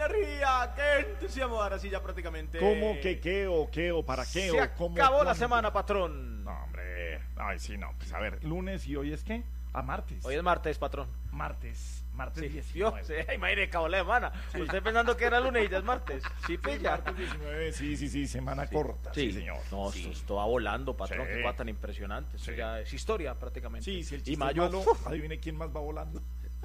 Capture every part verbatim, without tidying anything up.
energía, qué entusiasmo. Ahora sí ya prácticamente. ¿Cómo que qué o qué o para qué Se o cómo? acabó la cuándo? semana, patrón. No, hombre. Ay, sí, no. Pues a ver, lunes y hoy es qué? A martes. Hoy es martes, patrón. Martes. Martes Sí, diecinueve. Dios, sí, imagínate, acabó la semana. Usted pensando que era lunes y ya es martes. Sí, Sí, pilla. martes diecinueve, sí, sí, sí, semana corta. Sí, señor. No, sí. esto, esto va volando, patrón. Sí. Qué cosa tan impresionante. Esto Sí. ya es historia prácticamente. Sí, si el y chiste mayo, es malo, uf, adivine quién más va volando.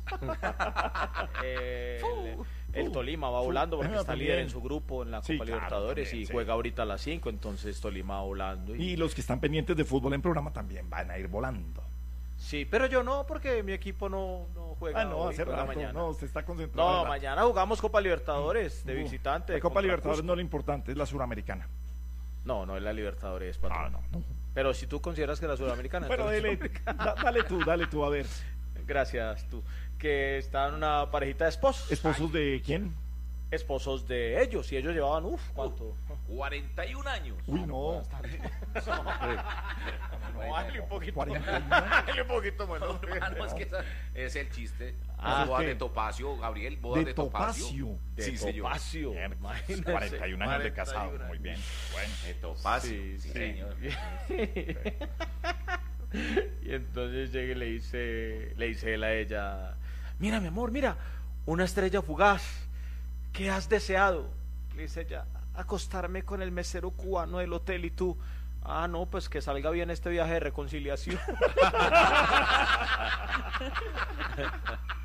eh, el, el Fu. Tolima va Fu. volando porque Ah, está también. líder en su grupo en la Copa Sí, claro, Libertadores también, y sí. juega ahorita a las cinco, entonces Tolima va volando. Y... Y los que están pendientes de fútbol en programa también van a ir volando. Sí, pero yo no, porque mi equipo no, no juega Ah, no, hoy, hace juega rato, mañana. no, usted está concentrado. No, en la- mañana jugamos Copa Libertadores de Uh, visitante. La Copa contra Libertadores Cusco. no es lo importante, es la suramericana. No, no es la Libertadores, patrón. Ah, no, no. Pero si tú consideras que la Sudamericana... Pero entonces- dale, da- dale tú, dale tú, a ver. Gracias, tú. Que están una parejita de esposos. ¿Esposos de quién? Esposos de ellos. Y ellos llevaban, uff, ¿cuánto? cuarenta y un años. Uy, no. No, hazle un poquito. cuarenta y uno. Hazle un poquito, bueno. Hermano, es que esa- es el chiste. Ah, boda ¿qué? de Topacio, Gabriel, boda de, De Topacio. Topacio. De Sí, señor. Topacio. Imagínense. cuarenta y un años de cuarenta y casado, uno muy bien. Bueno. De Topacio, Sí, sí, sí. señor. Y entonces llega y le dice, le dice él a ella, mira mi amor, mira, una estrella fugaz, ¿qué has deseado? Le dice ella, acostarme con el mesero cubano del hotel. Y tú, ah no, pues que salga bien este viaje de reconciliación.